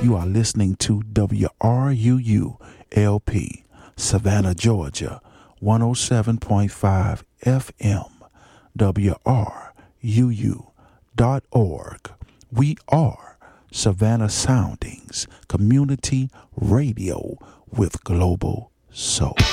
You are listening to WRUU-LP, Savannah, Georgia, 107.5 FM, WRUU.org. We are Savannah Soundings Community Radio with Global Soul.